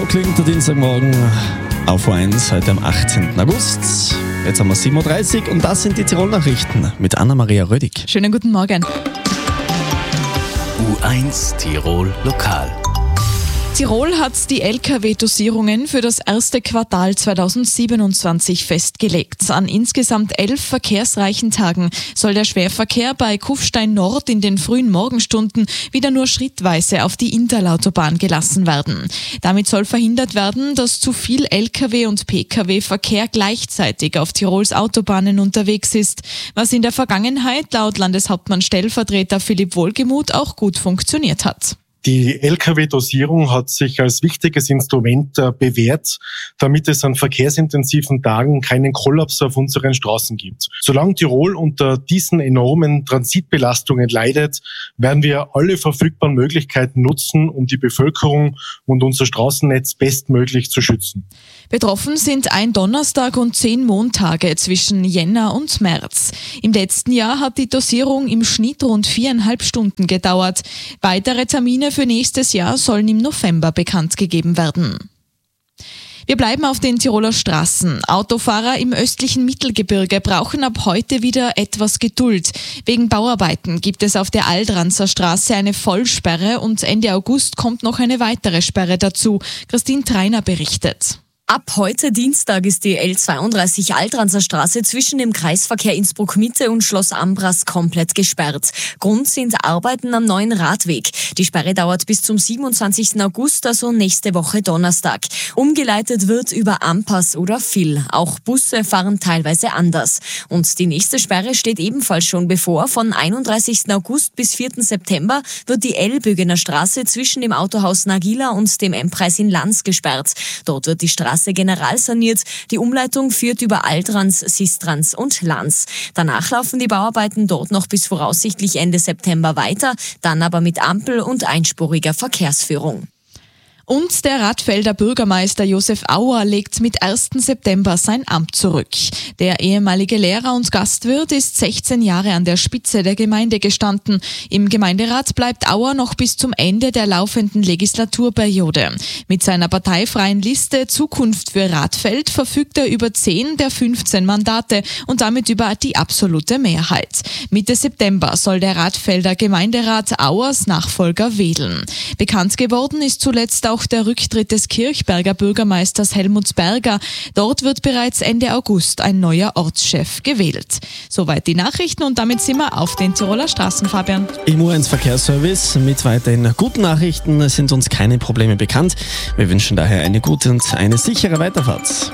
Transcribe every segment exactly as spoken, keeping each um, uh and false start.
klingt der Dienstagmorgen auf O eins heute am achtzehnten August. Jetzt haben wir sieben Uhr dreißig und das sind die Tirol-Nachrichten mit Anna-Maria Rödig. Schönen guten Morgen. U eins Tirol Lokal. Tirol hat die L K W-Dosierungen für das erste Quartal zweitausendsiebenundzwanzig festgelegt. An insgesamt elf verkehrsreichen Tagen soll der Schwerverkehr bei Kufstein Nord in den frühen Morgenstunden wieder nur schrittweise auf die Interlautobahn gelassen werden. Damit soll verhindert werden, dass zu viel L K W- und P K W-Verkehr gleichzeitig auf Tirols Autobahnen unterwegs ist, was in der Vergangenheit laut Landeshauptmann-Stellvertreter Philipp Wohlgemuth auch gut funktioniert hat. Die L K W-Dosierung hat sich als wichtiges Instrument äh, bewährt, damit es an verkehrsintensiven Tagen keinen Kollaps auf unseren Straßen gibt. Solange Tirol unter diesen enormen Transitbelastungen leidet, werden wir alle verfügbaren Möglichkeiten nutzen, um die Bevölkerung und unser Straßennetz bestmöglich zu schützen. Betroffen sind ein Donnerstag und zehn Montage zwischen Jänner und März. Im letzten Jahr hat die Dosierung im Schnitt rund viereinhalb Stunden gedauert. Weitere Termine für nächstes Jahr sollen im November bekannt gegeben werden. Wir bleiben auf den Tiroler Straßen. Autofahrer im östlichen Mittelgebirge brauchen ab heute wieder etwas Geduld. Wegen Bauarbeiten gibt es auf der Aldranzer Straße eine Vollsperre und Ende August kommt noch eine weitere Sperre dazu. Christine Treiner berichtet. Ab heute Dienstag ist die L zweiunddreißig Aldranzer Straße zwischen dem Kreisverkehr Innsbruck Mitte und Schloss Ambras komplett gesperrt. Grund sind Arbeiten am neuen Radweg. Die Sperre dauert bis zum siebenundzwanzigsten August, also nächste Woche Donnerstag. Umgeleitet wird über Ampas oder Vill. Auch Busse fahren teilweise anders. Und die nächste Sperre steht ebenfalls schon bevor. Von einunddreißigsten August bis vierten September wird die Elbögener Straße zwischen dem Autohaus Nagila und dem M-Preis in Lanz gesperrt. Dort wird die Straße general saniert. Die Umleitung führt über Altrans, Sistrans und Lanz. Danach laufen die Bauarbeiten dort noch bis voraussichtlich Ende September weiter, dann aber mit Ampel und einspuriger Verkehrsführung. Und der Radfelder Bürgermeister Josef Auer legt mit ersten September sein Amt zurück. Der ehemalige Lehrer und Gastwirt ist sechzehn Jahre an der Spitze der Gemeinde gestanden. Im Gemeinderat bleibt Auer noch bis zum Ende der laufenden Legislaturperiode. Mit seiner parteifreien Liste Zukunft für Radfeld verfügt er über zehn der fünfzehn Mandate und damit über die absolute Mehrheit. Mitte September soll der Radfelder Gemeinderat Auers Nachfolger wählen. Bekannt geworden ist zuletzt auch der Rücktritt des Kirchberger Bürgermeisters Helmut Berger. Dort wird bereits Ende August ein neuer Ortschef gewählt. Soweit die Nachrichten und damit sind wir auf den Tiroler Straßen, Fabian. Im U eins Verkehrsservice mit weiterhin guten Nachrichten sind uns keine Probleme bekannt. Wir wünschen daher eine gute und eine sichere Weiterfahrt.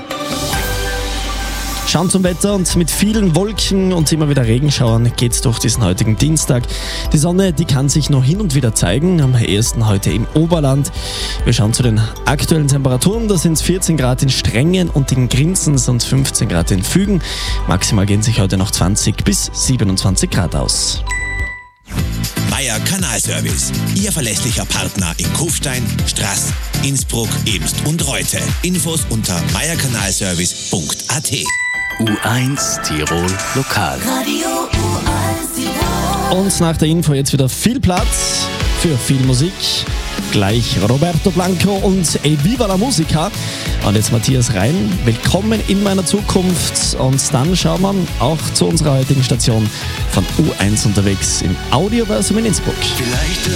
Schauen zum Wetter und mit vielen Wolken und immer wieder Regenschauern geht's durch diesen heutigen Dienstag. Die Sonne, die kann sich noch hin und wieder zeigen, am ehesten heute im Oberland. Wir schauen zu den aktuellen Temperaturen, da sind es vierzehn Grad in Strengen und in Grinzens und fünfzehn Grad in Fügen. Maximal gehen sich heute noch zwanzig bis siebenundzwanzig Grad aus. Meier Kanalservice, Ihr verlässlicher Partner in Kufstein, Straß, Innsbruck, Ebst und Reute. Infos unter meierkanalservice punkt a t. U eins Tirol Lokal. Radio U eins Tirol. Und nach der Info jetzt wieder viel Platz für viel Musik. Gleich Roberto Blanco und E Viva la Musica. Und jetzt Matthias Rein. Willkommen in meiner Zukunft. Und dann schauen wir auch zu unserer heutigen Station von U eins unterwegs im Audioversum in Innsbruck. Vielleicht